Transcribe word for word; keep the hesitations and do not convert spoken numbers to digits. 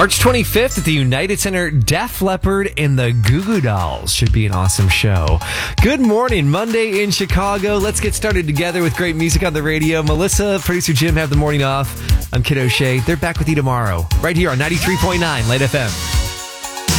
March twenty-fifth at the United Center, Def Leppard and the Goo Goo Dolls. Should be an awesome show. Good morning, Monday in Chicago. Let's get started together with great music on the radio. Melissa, producer Jim have the morning off. I'm Kid O'Shea. They're back with you tomorrow, right here on ninety-three point nine Light F M.